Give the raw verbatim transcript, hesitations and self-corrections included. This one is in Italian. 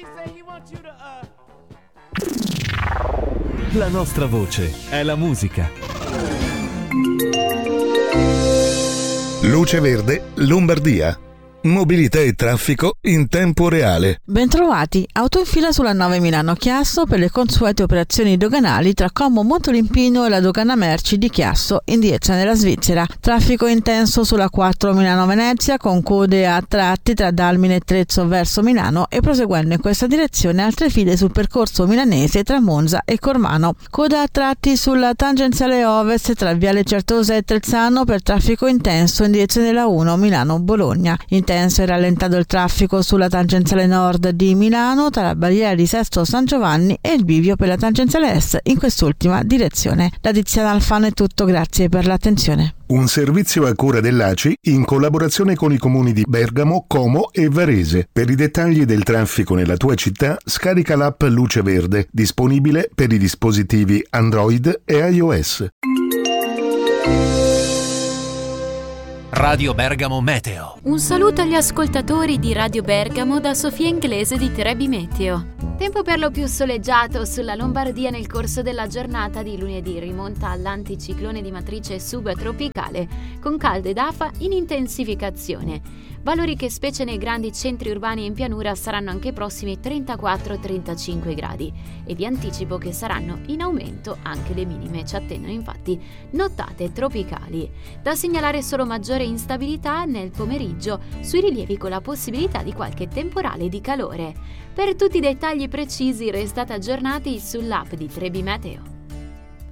La nostra voce è la musica. Luce Verde, Lombardia. Mobilità e traffico in tempo reale. Bentrovati, auto in fila sulla nove Milano-Chiasso per le consuete operazioni doganali tra Como Montolimpino e la dogana merci di Chiasso in direzione della Svizzera. Traffico intenso sulla quattro Milano-Venezia con code a tratti tra Dalmine e Trezzo verso Milano e proseguendo in questa direzione altre file sul percorso milanese tra Monza e Cormano. Coda a tratti sulla tangenziale ovest tra Viale Certosa e Trezzano per traffico intenso in direzione della uno Milano-Bologna. Intenso e rallentato il traffico sulla tangenziale nord di Milano tra la barriera di Sesto San Giovanni e il bivio per la tangenziale est in quest'ultima direzione. Da Tiziana Alfano è tutto, grazie per l'attenzione. Un servizio a cura dell'A C I in collaborazione con i comuni di Bergamo, Como e Varese. Per i dettagli del traffico nella tua città scarica l'app Luce Verde, disponibile per i dispositivi Android e iOS. Radio Bergamo Meteo. Un saluto agli ascoltatori di Radio Bergamo da Sofia Inglese di Trebi Meteo. Tempo per lo più soleggiato sulla Lombardia nel corso della giornata di lunedì, rimonta all'anticiclone di matrice subtropicale con calde d'afa in intensificazione. Valori che specie nei grandi centri urbani e in pianura saranno anche prossimi trentaquattro trentacinque gradi e vi anticipo che saranno in aumento anche le minime, ci attendono infatti nottate tropicali. Da segnalare solo maggiore instabilità nel pomeriggio sui rilievi con la possibilità di qualche temporale di calore. Per tutti i dettagli precisi restate aggiornati sull'app di Trebi Meteo.